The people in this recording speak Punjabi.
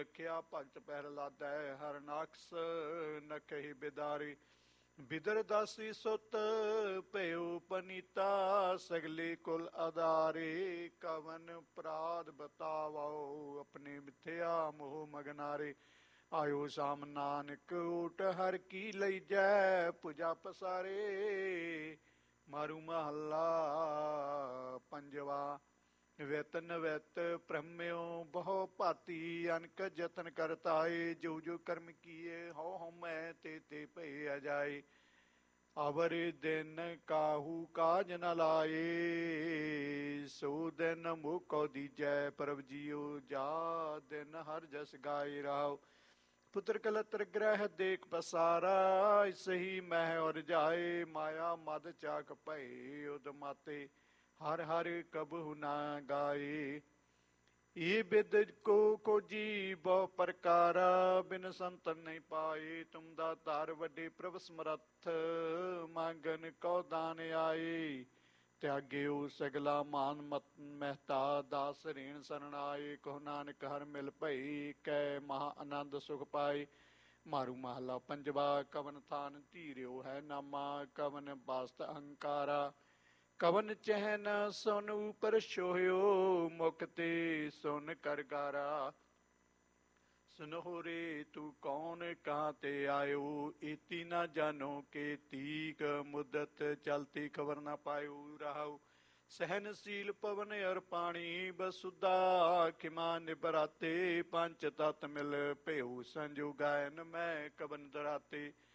ਰਖਿਆ ਭਗਤ ਪਹਿਰਲਾਦੈ ਹਰਨਾਕਸ ਨਖਹਿ ਬਿਦਾਰੀ। ਬਿਦਰ ਦਾਸੀ ਸੁਤ ਭਇਓ ਪਨੀਤਾ ਸਗਲੇ ਕੁਲ ਆਧਾਰੇ। ਕਵਨ ਅਪਰਾਧ ਬਤਾਵੋ ਆਪਣੇ ਮਿਥਿਆ ਮੋਹ ਮਗਨਾਰੇ। ਆਇਓ ਸ਼ਾਮ ਨਾਨਕ ਓਟ ਹਰ ਕੀ ਲਈਜੈ ਭੁਜਾ ਪਸਾਰੇ। ਮਾਰੂ ਮਹੱਲਾ ਪੰਜਵਾ। ਵਿਤ ਨਵਿਤ ਭ੍ਰਮਿਓ ਬਹੁ ਭਾਤੀ ਅਨਕ ਜਤਨ ਕਰਤਾਏ। ਜੋ ਜੋ ਕਰਮ ਕੀਏ ਹਉ ਹਉਮੈ ਤੇ ਤੇ ਭਏ ਅਜਾਏ। ਅਵਰ ਦਿਨ ਕਾਹੂ ਕਾਜ ਨ ਲਾਏ ਸੋ ਦਿਨ ਮੋਕੋ ਦੀਜੈ ਪ੍ਰਭ ਜੀਓ। ਜਾ ਦਿਨ ਹਰ ਜਸ ਗਾਏ ਰਾਓ। ਪੁੱਤਰ ਕਲਤਰ ਗ੍ਰਹਿ ਦੇਖ ਪਸਾਰਾ ਸਹੀ ਮਹਿ ਔਰ ਜਾਏ। ਮਾਇਆ ਮਦ ਚਾਕ ਭਏ ਉਦ ਮਾਤੇ ਹਰ ਹਰ ਕਬਹੁ ਨਾ ਗਾਏ। ਇਹ ਬਿਦ ਕੋ ਕੋਜੀ ਬਹੁ ਪ੍ਰਕਾਰਾ ਬਿਨ ਸੰਤਨ ਨਹੀਂ ਪਾਏ। ਤੁਮ ਦਾ ਧਾਰ ਵੱਡੇ ਪ੍ਰਭ ਸਮਰੱਥ ਮੰਗਨ ਕਉ ਦਾਨ ਆਏ। ਤਿਆਗਿਓ ਸਗਲਾ ਮਾਨ ਮਤ ਮਹਿਤਾ ਦਾਸ ਰੇਣ ਸਰਣ ਆਏ। ਕਹੋ ਨਾਨਕ ਹਰ ਮਿਲ ਭਈ ਕੈ ਮਹਾ ਆਨੰਦ ਸੁਖ ਪਾਏ। ਮਾਰੂ ਮਹਲਾ ਪੰਜਵਾ। ਕਵਨ ਥਾਨ ਧੀਰਿਓ ਹੈ ਨਾਮਾ ਕਵਨ ਬਾਸਤ ਅਹੰਕਾਰਾ। ਕਵਨ ਚਹਿਨ ਸੁਨ ਉਪਰ ਛੋਹਿਓ ਮੁਖ ਤੇ ਸੁਨ ਕਰ ਗਾਰਾ। ਸੁਨਹੁ ਰੇ ਤੂੰ ਕੌਣ ਕਹਾਂ ਤੇ ਆਇਓ ਏਤੀ ਨਾ ਜਾਨੋ ਕੇ ਤੀਕ ਮੁਦਤ ਚਲਤੀ ਖਬਰ ਨਾ ਪਾਇਓ। ਰਾਹੁ ਸਹਿਨਸ਼ੀਲ ਪਵਨ ਅਰ ਪਾਣੀ ਬਸੁਦਾ ਖਿਮਾ ਨਿਬਰਾਤੇ। ਪੰਚ ਤਤ ਮਿਲ ਭਇਓ ਸੰਜੋਗਾਇਨ ਮੈਂ ਕਵਨ ਦਰਾਤੇ।